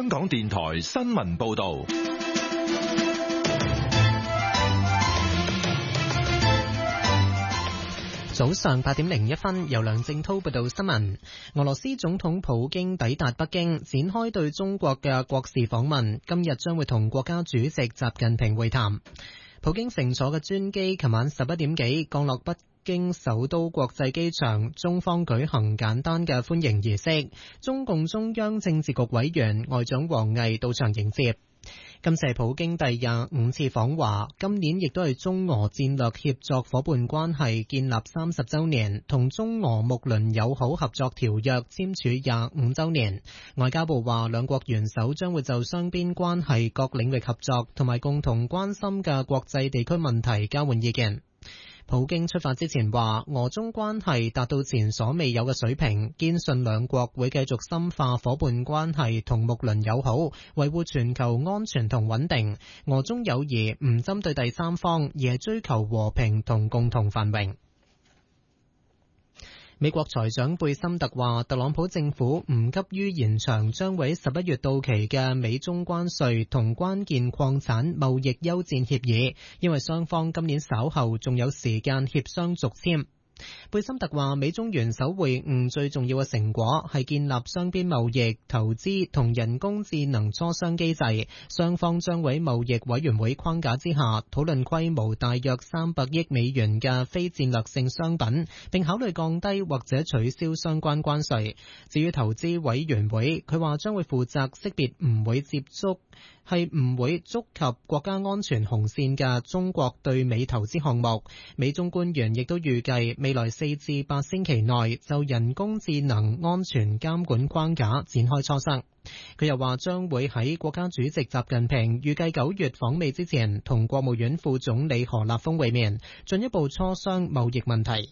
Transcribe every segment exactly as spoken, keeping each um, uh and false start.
港電台新聞報道。 早上八點零一分，由梁正濤報道新聞。俄羅斯總統普京抵達北京，展開對中國嘅國事訪問，今日將會同國家主席習近平會談。普京乘坐嘅專機琴晚十一點幾降落北京首都國際機場，中方舉行簡單嘅歡迎儀式，中共中央政治局委員外長王毅到場迎接。今次係普京第廿五次訪華，今年亦都係中俄戰略協作夥伴關係建立三十週年，同中俄睦鄰友好合作條約簽署廿五週年。外交部話，兩國元首將會就雙邊關係各領域合作同埋共同關心嘅國際地區問題交換意見。普京出發之前話，俄中關係達到前所未有嘅水平，堅信兩國會繼續深化夥伴關係同睦鄰友好，維護全球安全同穩定。俄中友誼唔針對第三方，而係追求和平同共同繁榮。美國財長貝森特話，特朗普政府唔急於延長將會十一月到期嘅美中關稅同關鍵礦產貿易休戰協議，因為雙方今年稍後仲有時間協商續簽。貝森特話，美中元首會晤最重要嘅成果係建立雙邊貿易、投資同人工智能磋商機制，雙方將喺貿易委員會框架之下討論規模大約三百億美元嘅非戰略性商品，並考慮降低或者取消相關關稅。至於投資委員會，佢話將會負責識別唔會接觸係唔會觸及國家安全紅線嘅中國對美投資項目。美中官員亦都預計未來四至八星期內就人工智能安全監管框架展開磋商。佢又話將會喺國家主席習近平預計九月訪美之前，同國務院副總理何立峰會面，進一步磋商貿易問題。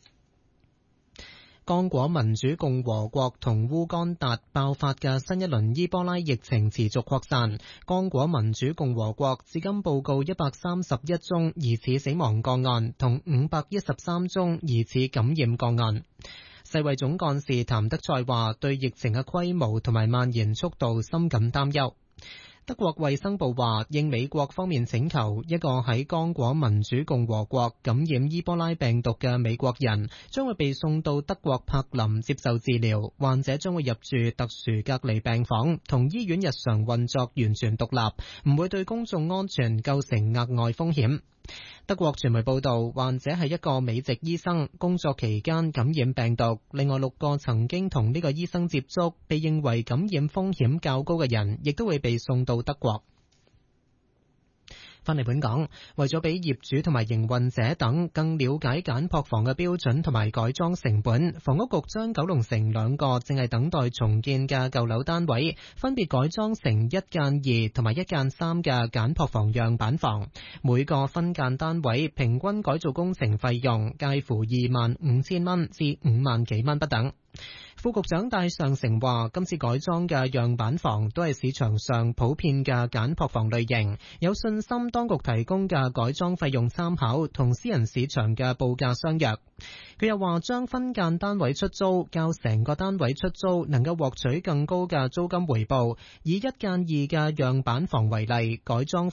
剛果民主共和國同烏干達爆發嘅新一輪伊波拉疫情持續擴散，剛果民主共和國至今報告一百三十一宗疑似死亡個案，同五百一十三宗疑似感染個案。世衛總幹事譚德塞話，對疫情嘅規模同埋蔓延速度深感擔憂。德國衛生部話，應美國方面請求，一個喺剛果民主共和國感染伊波拉病毒嘅美國人將會被送到德國柏林接受治療，患者將會入住特殊隔離病房，同醫院日常運作完全獨立，唔會對公眾安全構成額外風險。德國傳媒報道，患者係一個美籍醫生，工作期間感染病毒。另外六個曾經同呢個醫生接觸，被認為感染風險較高嘅人，亦都會被送到德國。翻嚟本港，為咗俾業主同埋營運者等更了解簡樸房嘅標準同埋改裝成本，房屋局將九龍城兩個正係等待重建嘅舊樓單位，分別改裝成一間二同埋一間三嘅簡樸房樣板房，每個分間單位平均改造工程費用介乎二萬五千蚊至五萬幾蚊不等。副局長戴尚成話，今次改裝嘅樣板房都係市場上普遍嘅簡樸房類型，有信心當局提供嘅改裝費用參考同私人市場嘅報價相若。佢又話，將分間單位出租較成個單位出租能夠獲取更高嘅租金回報。以一間二嘅樣板房為例，改裝